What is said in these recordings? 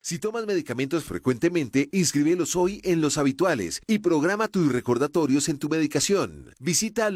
Si tomas medicamentos frecuentemente, inscríbelos hoy en Los Habituales y programa tus recordatorios en tu medicación. Visita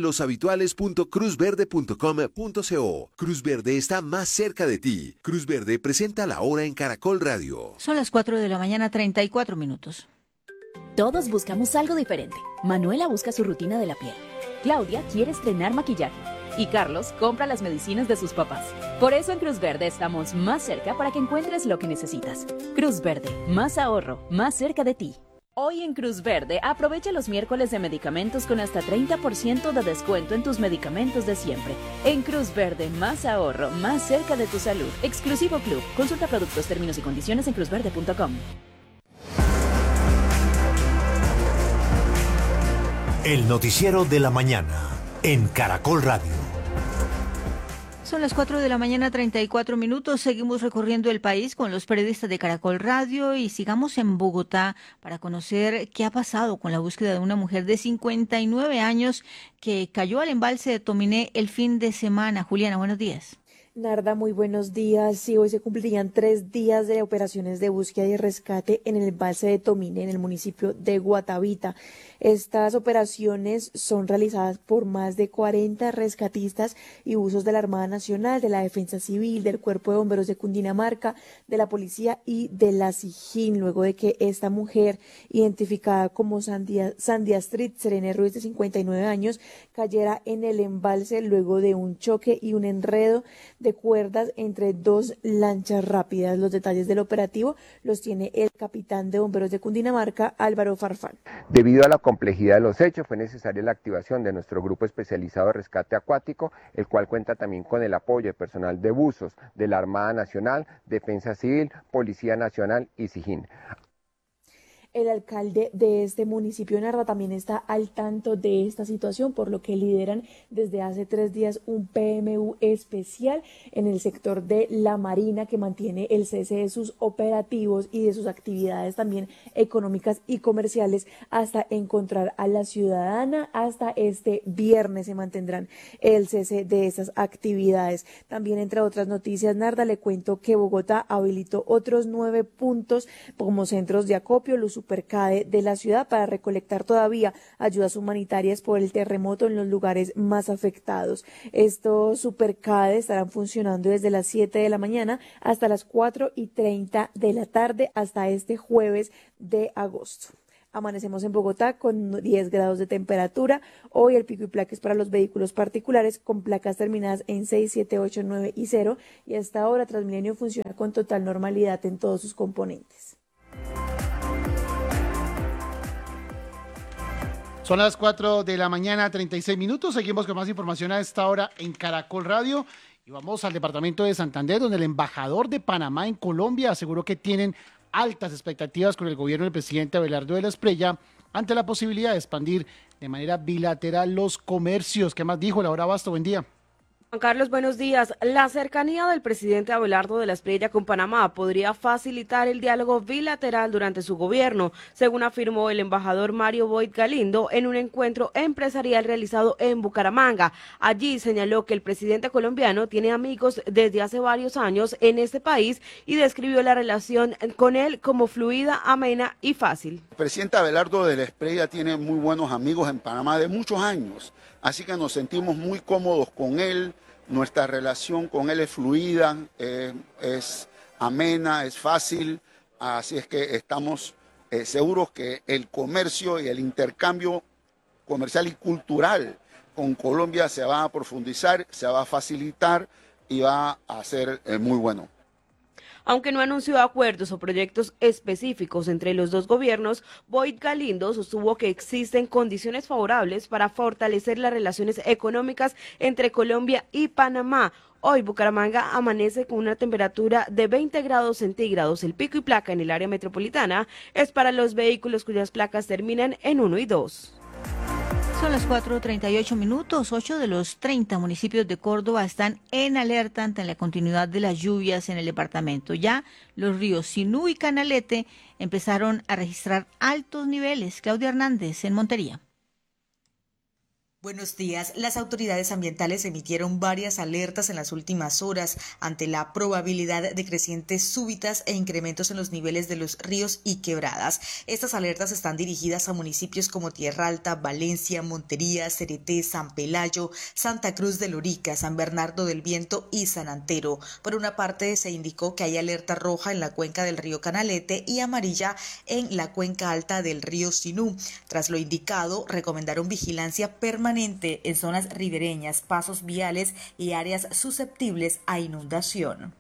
loshabituales.cruzverde.com.co. Cruz Verde está más cerca de ti. Cruz Verde presenta la hora en Caracol Radio. Son las 4 de la mañana, 34 minutos. Todos buscamos algo diferente. Manuela busca su rutina de la piel. Claudia quiere estrenar maquillaje. Y Carlos compra las medicinas de sus papás. Por eso en Cruz Verde estamos más cerca para que encuentres lo que necesitas. Cruz Verde, más ahorro, más cerca de ti. Hoy en Cruz Verde, aprovecha los miércoles de medicamentos con hasta 30% de descuento en tus medicamentos de siempre. En Cruz Verde, más ahorro, más cerca de tu salud. Exclusivo Club. Consulta productos, términos y condiciones en cruzverde.com. El noticiero de la mañana en Caracol Radio. Son las 4 de la mañana, 34 minutos. Seguimos recorriendo el país con los periodistas de Caracol Radio y sigamos en Bogotá para conocer qué ha pasado con la búsqueda de una mujer de 59 años que cayó al embalse de Tominé el fin de semana. Juliana, buenos días. Narda, muy buenos días. Sí, hoy se cumplirían 3 días de operaciones de búsqueda y rescate en el embalse de Tominé, en el municipio de Guatavita. Estas operaciones son realizadas por más de 40 rescatistas y buzos de la Armada Nacional, de la Defensa Civil, del Cuerpo de Bomberos de Cundinamarca, de la Policía y de la SIJIN, luego de que esta mujer, identificada como Sandy Astrid Serene Ruiz, de 59 años, cayera en el embalse luego de un choque y un enredo de cuerdas entre 2 lanchas rápidas. Los detalles del operativo los tiene el capitán de Bomberos de Cundinamarca, Álvaro Farfán. Debido a la complejidad de los hechos, fue necesaria la activación de nuestro grupo especializado de rescate acuático, el cual cuenta también con el apoyo de personal de buzos de la Armada Nacional, Defensa Civil, Policía Nacional y SIJIN. El alcalde de este municipio, Narva, también está al tanto de esta situación, por lo que lideran desde hace 3 días un PMU especial en el sector de la Marina que mantiene el cese de sus operativos y de sus actividades también económicas y comerciales hasta encontrar a la ciudadana. Hasta este viernes se mantendrán el cese de esas actividades. También, entre otras noticias, Narda, le cuento que Bogotá habilitó otros 9 puntos como centros de acopio, los Supercade de la ciudad, para recolectar todavía ayudas humanitarias por el terremoto en los lugares más afectados. Estos Supercade estarán funcionando desde las 7 de la mañana hasta las 4:30 de la tarde hasta este jueves de agosto. Amanecemos en Bogotá con 10 grados de temperatura. Hoy el pico y placa es para los vehículos particulares con placas terminadas en 6, 7, 8, 9 y 0. Y hasta ahora Transmilenio funciona con total normalidad en todos sus componentes. Son las 4 de la mañana, 36 minutos. Seguimos con más información a esta hora en Caracol Radio. Y vamos al departamento de Santander, donde el embajador de Panamá en Colombia aseguró que tienen altas expectativas con el gobierno del presidente Abelardo de la Espriella ante la posibilidad de expandir de manera bilateral los comercios. ¿Qué más dijo Laura Basto? Buen día. Juan Carlos, buenos días. La cercanía del presidente Abelardo de la Espriella con Panamá podría facilitar el diálogo bilateral durante su gobierno, según afirmó el embajador Mario Boyd Galindo en un encuentro empresarial realizado en Bucaramanga. Allí señaló que el presidente colombiano tiene amigos desde hace varios años en este país y describió la relación con él como fluida, amena y fácil. El presidente Abelardo de la Espriella tiene muy buenos amigos en Panamá de muchos años. Así que nos sentimos muy cómodos con él, nuestra relación con él es fluida, es amena, es fácil, así es que estamos seguros que el comercio y el intercambio comercial y cultural con Colombia se va a profundizar, se va a facilitar y va a ser muy bueno. Aunque no anunció acuerdos o proyectos específicos entre los dos gobiernos, Boyd Galindo sostuvo que existen condiciones favorables para fortalecer las relaciones económicas entre Colombia y Panamá. Hoy Bucaramanga amanece con una temperatura de 20 grados centígrados. El pico y placa en el área metropolitana es para los vehículos cuyas placas terminan en 1 y 2. Son las 4:38 minutos. 8 de los 30 municipios de Córdoba están en alerta ante la continuidad de las lluvias en el departamento. Ya los ríos Sinú y Canalete empezaron a registrar altos niveles. Claudia Hernández, en Montería. Buenos días. Las autoridades ambientales emitieron varias alertas en las últimas horas ante la probabilidad de crecientes súbitas e incrementos en los niveles de los ríos y quebradas. Estas alertas están dirigidas a municipios como Tierra Alta, Valencia, Montería, Cereté, San Pelayo, Santa Cruz de Lorica, San Bernardo del Viento y San Antero. Por una parte, se indicó que hay alerta roja en la cuenca del río Canalete y amarilla en la cuenca alta del río Sinú. Tras lo indicado, recomendaron vigilancia permanente en zonas ribereñas, pasos viales y áreas susceptibles a inundación.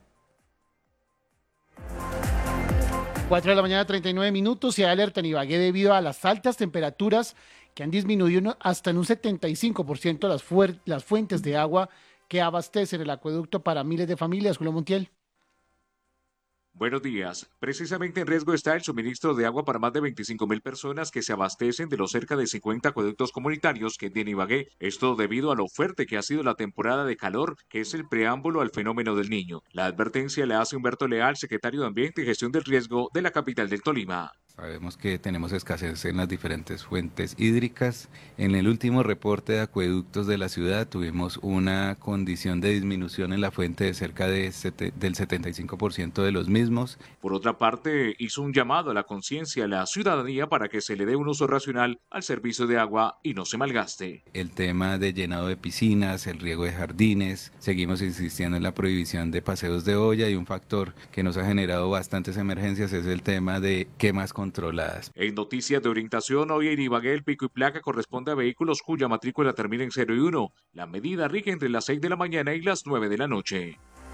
4 de la mañana, 39 minutos, y hay alerta en Ibagué debido a las altas temperaturas que han disminuido hasta en un 75% las fuentes de agua que abastecen el acueducto para miles de familias. Julio Montiel. Buenos días. Precisamente en riesgo está el suministro de agua para más de 25.000 personas que se abastecen de los cerca de 50 acueductos comunitarios que tiene Ibagué. Esto debido a lo fuerte que ha sido la temporada de calor, que es el preámbulo al fenómeno del Niño. La advertencia la hace Humberto Leal, secretario de Ambiente y Gestión del Riesgo de la capital del Tolima. Sabemos que tenemos escasez en las diferentes fuentes hídricas. En el último reporte de acueductos de la ciudad tuvimos una condición de disminución en la fuente de cerca del 75% de los mismos. Por otra parte, hizo un llamado a la conciencia a la ciudadanía para que se le dé un uso racional al servicio de agua y no se malgaste. El tema de llenado de piscinas, el riego de jardines, seguimos insistiendo en la prohibición de paseos de olla, y un factor que nos ha generado bastantes emergencias es el tema de quemas controladas. En noticias de orientación, hoy en Ibagué el pico y placa corresponde a vehículos cuya matrícula termina en 0 y 1. La medida rige entre las 6 de la mañana y las 9 de la noche.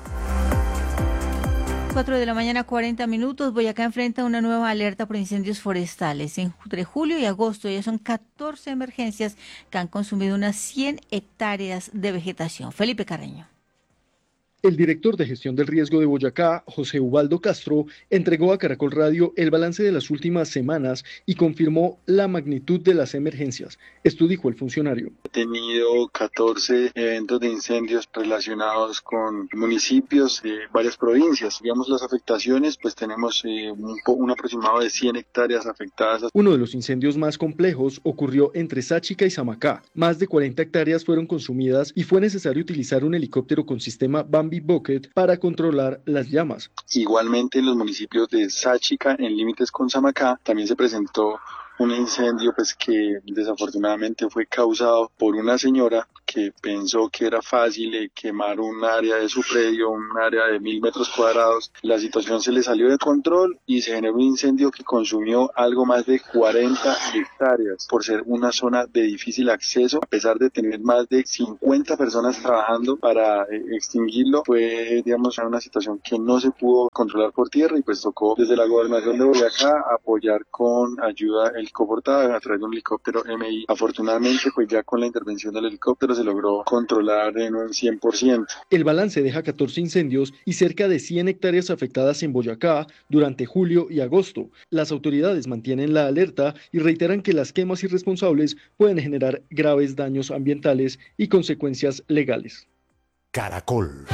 4 de la mañana, 40 minutos. Boyacá enfrenta una nueva alerta por incendios forestales. Entre julio y agosto ya son 14 emergencias que han consumido unas 100 hectáreas de vegetación. Felipe Carreño. El director de gestión del riesgo de Boyacá, José Ubaldo Castro, entregó a Caracol Radio el balance de las últimas semanas y confirmó la magnitud de las emergencias. Esto dijo el funcionario. He tenido 14 eventos de incendios relacionados con municipios de varias provincias. Digamos, las afectaciones, pues tenemos un aproximado de 100 hectáreas afectadas. Uno de los incendios más complejos ocurrió entre Sáchica y Samacá. Más de 40 hectáreas fueron consumidas y fue necesario utilizar un helicóptero con sistema Bambi Bucket para controlar las llamas. Igualmente en los municipios de Sáchica, en límites con Samacá, también se presentó un incendio pues que desafortunadamente fue causado por una señora que pensó que era fácil quemar un área de su predio, un área de 1.000 metros cuadrados. La situación se le salió de control y se generó un incendio que consumió algo más de 40 hectáreas. Por ser una zona de difícil acceso, a pesar de tener más de 50 personas trabajando para extinguirlo, fue, digamos, una situación que no se pudo controlar por tierra, y pues tocó desde la gobernación de Boyacá apoyar con ayuda helicoportada a través de un helicóptero MI. Afortunadamente, pues ya con la intervención del helicóptero se logró controlar en un 100%. El balance deja 14 incendios y cerca de 100 hectáreas afectadas en Boyacá durante julio y agosto. Las autoridades mantienen la alerta y reiteran que las quemas irresponsables pueden generar graves daños ambientales y consecuencias legales. Caracol.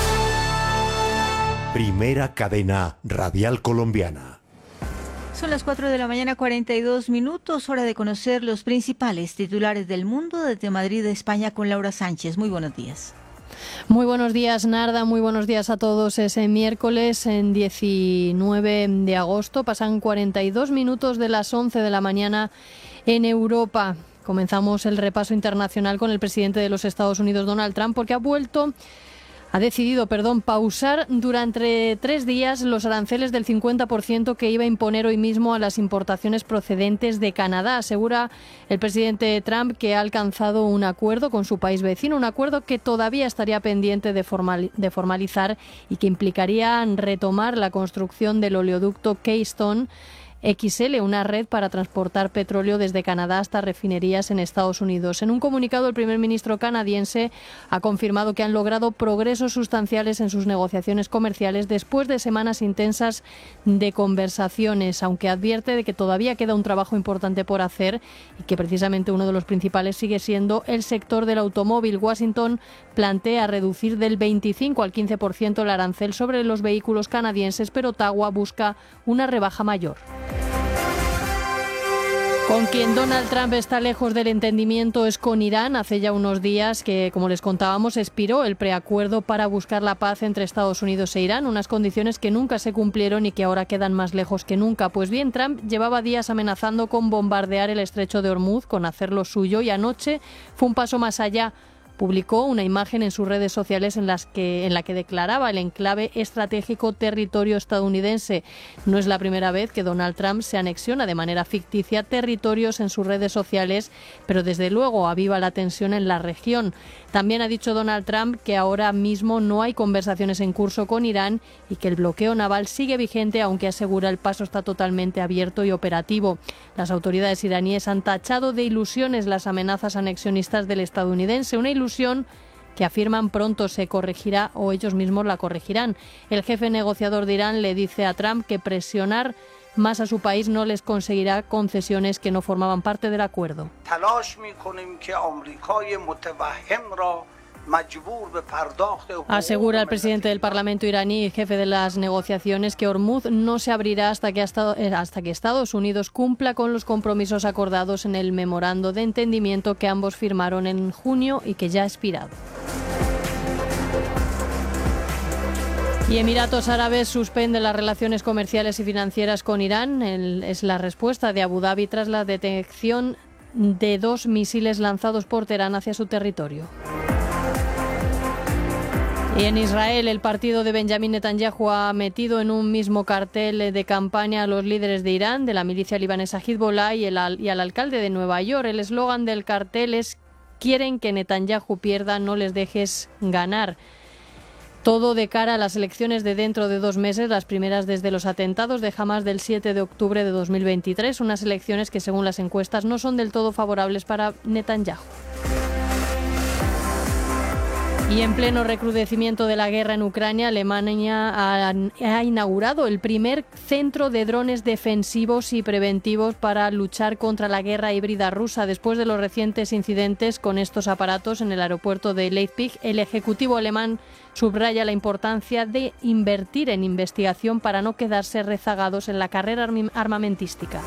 Primera cadena radial colombiana. Son las 4 de la mañana, 42 minutos, hora de conocer los principales titulares del mundo desde Madrid, España, con Laura Sánchez. Muy buenos días. Muy buenos días, Narda, muy buenos días a todos. Es miércoles, en 19 de agosto, pasan 42 minutos de las 11 de la mañana en Europa. Comenzamos el repaso internacional con el presidente de los Estados Unidos, Donald Trump, porque ha decidido pausar durante 3 días los aranceles del 50% que iba a imponer hoy mismo a las importaciones procedentes de Canadá. Asegura el presidente Trump que ha alcanzado un acuerdo con su país vecino, un acuerdo que todavía estaría pendiente de formalizar y que implicaría retomar la construcción del oleoducto Keystone XL, una red para transportar petróleo desde Canadá hasta refinerías en Estados Unidos. En un comunicado, el primer ministro canadiense ha confirmado que han logrado progresos sustanciales en sus negociaciones comerciales después de semanas intensas de conversaciones, aunque advierte de que todavía queda un trabajo importante por hacer y que precisamente uno de los principales sigue siendo el sector del automóvil. Washington plantea reducir del 25 al 15% el arancel sobre los vehículos canadienses, pero Ottawa busca una rebaja mayor. Con quien Donald Trump está lejos del entendimiento es con Irán. Hace ya unos días que, como les contábamos, expiró el preacuerdo para buscar la paz entre Estados Unidos e Irán, unas condiciones que nunca se cumplieron y que ahora quedan más lejos que nunca. Pues bien, Trump llevaba días amenazando con bombardear el estrecho de Hormuz, con hacerlo suyo, y anoche fue un paso más allá. Publicó una imagen en sus redes sociales en la que declaraba el enclave estratégico territorio estadounidense. No es la primera vez que Donald Trump se anexiona de manera ficticia territorios en sus redes sociales, pero desde luego aviva la tensión en la región. También ha dicho Donald Trump que ahora mismo no hay conversaciones en curso con Irán y que el bloqueo naval sigue vigente, aunque asegura el paso está totalmente abierto y operativo. Las autoridades iraníes han tachado de ilusiones las amenazas anexionistas del estadounidense, una ilusión que afirman pronto se corregirá o ellos mismos la corregirán. El jefe negociador de Irán le dice a Trump que presionar más a su país no les conseguirá concesiones que no formaban parte del acuerdo. Asegura el presidente del Parlamento iraní y jefe de las negociaciones que Hormuz no se abrirá hasta que Estados Unidos cumpla con los compromisos acordados en el memorando de entendimiento que ambos firmaron en junio y que ya ha expirado. Y Emiratos Árabes suspende las relaciones comerciales y financieras con Irán. Es la respuesta de Abu Dhabi tras la detección de 2 misiles lanzados por Teherán hacia su territorio. Y en Israel, el partido de Benjamin Netanyahu ha metido en un mismo cartel de campaña a los líderes de Irán, de la milicia libanesa Hezbollah y al alcalde de Nueva York. El eslogan del cartel es: quieren que Netanyahu pierda, no les dejes ganar. Todo de cara a las elecciones de dentro de 2 meses, las primeras desde los atentados de Hamás del 7 de octubre de 2023, unas elecciones que según las encuestas no son del todo favorables para Netanyahu. Y en pleno recrudecimiento de la guerra en Ucrania, Alemania ha inaugurado el primer centro de drones defensivos y preventivos para luchar contra la guerra híbrida rusa. Después de los recientes incidentes con estos aparatos en el aeropuerto de Leipzig, el ejecutivo alemán subraya la importancia de invertir en investigación para no quedarse rezagados en la carrera armamentística.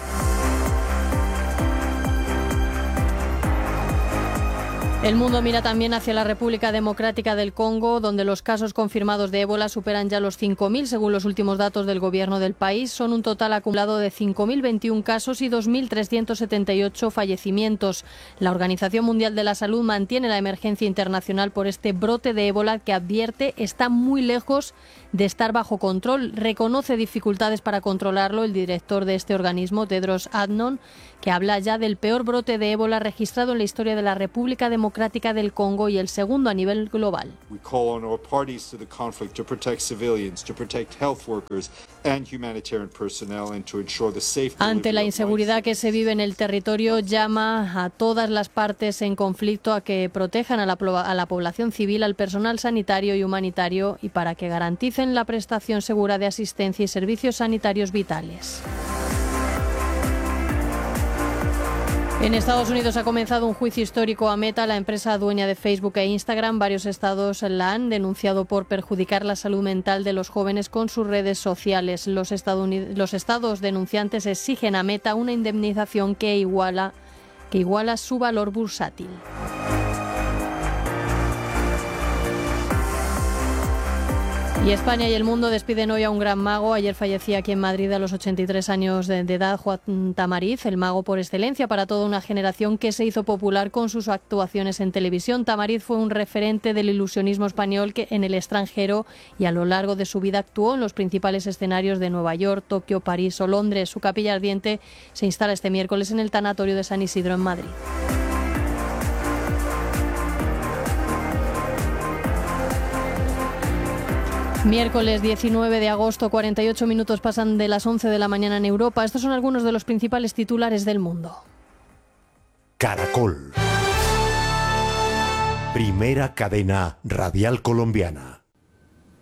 El mundo mira también hacia la República Democrática del Congo, donde los casos confirmados de ébola superan ya los 5.000, según los últimos datos del gobierno del país. Son un total acumulado de 5.021 casos y 2.378 fallecimientos. La Organización Mundial de la Salud mantiene la emergencia internacional por este brote de ébola que advierte está muy lejos de estar bajo control. Reconoce dificultades para controlarlo el director de este organismo, Tedros Adhanom, que habla ya del peor brote de ébola registrado en la historia de la República Democrática del Congo y el segundo a nivel global. Ante la inseguridad que se vive en el territorio, llama a todas las partes en conflicto a que protejan a la población civil, al personal sanitario y humanitario y para que garanticen la prestación segura de asistencia y servicios sanitarios vitales. En Estados Unidos ha comenzado un juicio histórico a Meta, la empresa dueña de Facebook e Instagram. Varios estados la han denunciado por perjudicar la salud mental de los jóvenes con sus redes sociales. Los estados denunciantes exigen a Meta una indemnización que iguala su valor bursátil. Y España y el mundo despiden hoy a un gran mago. Ayer fallecía aquí en Madrid a los 83 años de edad Juan Tamariz, el mago por excelencia para toda una generación que se hizo popular con sus actuaciones en televisión. Tamariz fue un referente del ilusionismo español que en el extranjero y a lo largo de su vida actuó en los principales escenarios de Nueva York, Tokio, París o Londres. Su capilla ardiente se instala este miércoles en el tanatorio de San Isidro en Madrid. Miércoles 19 de agosto, 48 minutos pasan de las 11 de la mañana en Europa. Estos son algunos de los principales titulares del mundo. Caracol. Primera cadena radial colombiana.